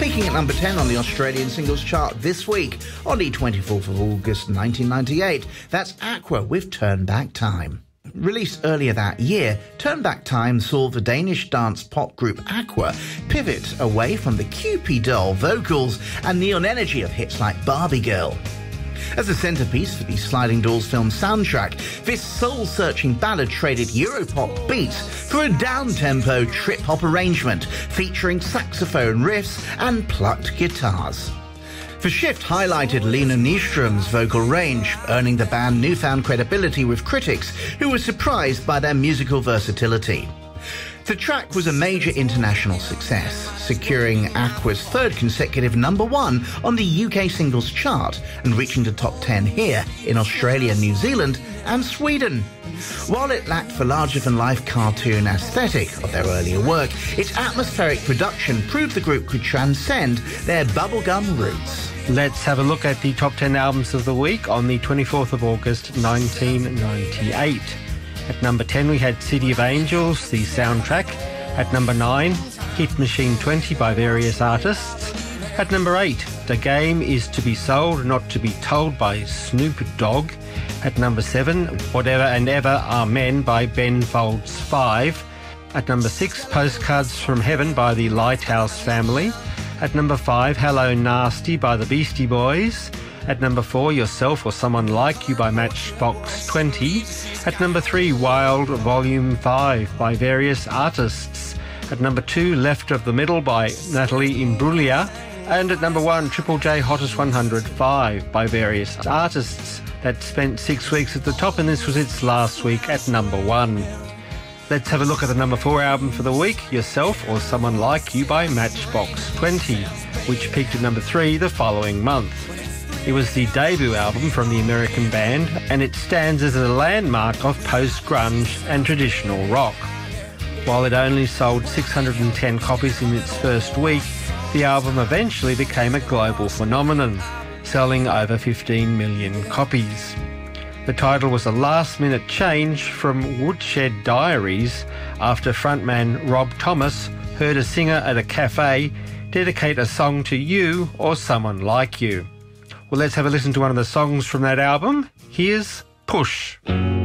Peaking at number 10 on the Australian singles chart this week, on the 24th of August 1998. That's Aqua with Turn Back Time. Released earlier that year, Turn Back Time saw the Danish dance pop group Aqua pivot away from the Cupid doll vocals and neon energy of hits like Barbie Girl. As a centrepiece for the Sliding Doors film soundtrack, this soul-searching ballad traded Europop beats for a down-tempo trip-hop arrangement featuring saxophone riffs and plucked guitars. The shift highlighted Lena Nyström's vocal range, earning the band newfound credibility with critics who were surprised by their musical versatility. The track was a major international success, securing Aqua's third consecutive number 1 on the UK singles chart and reaching the top 10 here in Australia, New Zealand and Sweden. While it lacked the larger-than-life cartoon aesthetic of their earlier work, its atmospheric production proved the group could transcend their bubblegum roots. Let's have a look at the top 10 albums of the week on the 24th of August 1998. At number 10 we had City of Angels, the soundtrack. At number 9, Hit Machine 20 by various artists. At number 8, The Game Is To Be Sold, Not To Be Told by Snoop Dogg. At number 7, Whatever and Ever Are Men by Ben Folds 5. At number 6, Postcards From Heaven by the Lighthouse Family. At number 5, Hello Nasty by the Beastie Boys. At number 4, Yourself or Someone Like You by Matchbox 20. At number 3, Wild Volume 5 by various artists. At number 2, Left of the Middle by Natalie Imbruglia. And at number 1, Triple J Hottest 105 by various artists. That spent 6 weeks at the top, and this was its last week at number 1. Let's have a look at the number 4 album for the week, Yourself or Someone Like You by Matchbox 20, which peaked at number 3 the following month. It was the debut album from the American band, and it stands as a landmark of post-grunge and traditional rock. While it only sold 610 copies in its first week, the album eventually became a global phenomenon, selling over 15 million copies. The title was a last-minute change from Woodshed Diaries after frontman Rob Thomas heard a singer at a cafe dedicate a song to you or someone like you. Well, let's have a listen to one of the songs from that album. Here's Push.